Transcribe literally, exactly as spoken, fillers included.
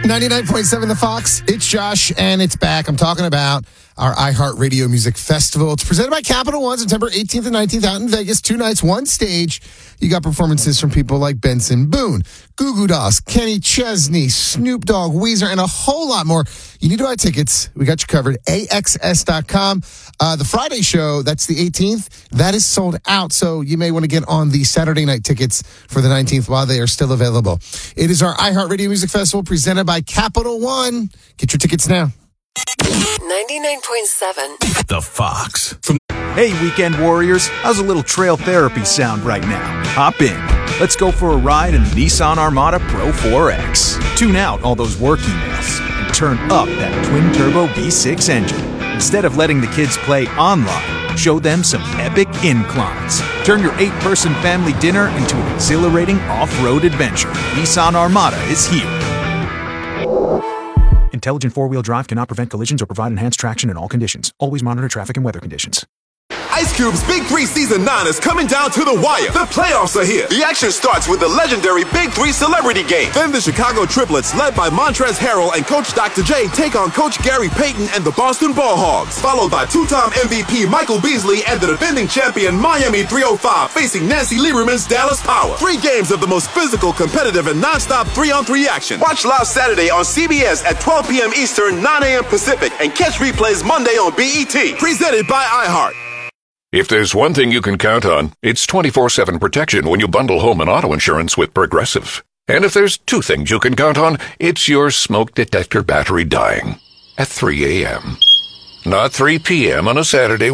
ninety-nine point seven The Fox. It's Josh, and it's back. I'm talking about our iHeartRadio Music Festival. It's presented by Capital One, September eighteenth and nineteenth out in Vegas. Two nights, one stage. You got performances from people like Benson Boone, Goo Goo Dolls, Kenny Chesney, Snoop Dogg, Weezer, and a whole lot more. You need to buy tickets. We got you covered. A X S dot com. Uh, the Friday show, that's the eighteenth, that is sold out. So you may want to get on the Saturday night tickets for the nineteenth while they are still available. It is our iHeartRadio Music Festival presented by Capital One. Get your tickets now. ninety-nine point seven The Fox. Hey, weekend warriors, how's a little trail therapy sound right now? Hop in. Let's go for a ride in the Nissan Armada Pro four X. Tune out all those work emails and turn up that twin-turbo V six engine. Instead of letting the kids play online, show them some epic inclines. Turn your eight-person family dinner into an exhilarating off-road adventure. Nissan Armada is here. Intelligent four-wheel drive cannot prevent collisions or provide enhanced traction in all conditions. Always monitor traffic and weather conditions. Ice Cube's Big Three Season nine is coming down to the wire. The playoffs are here. The action starts with the legendary Big Three Celebrity Game. Then the Chicago Triplets, led by Montrezl Harrell and Coach Doctor J, take on Coach Gary Payton and the Boston Ball Hogs. Followed by two-time M V P Michael Beasley and the defending champion Miami three oh five facing Nancy Lieberman's Dallas Power. Three games of the most physical, competitive, and non-stop three-on-three action. Watch live Saturday on C B S at twelve p.m. Eastern, nine a.m. Pacific, and catch replays Monday on B E T. Presented by iHeart. If there's one thing you can count on, it's twenty-four seven protection when you bundle home and auto insurance with Progressive. And if there's two things you can count on, it's your smoke detector battery dying at three a.m. Not three p.m. on a Saturday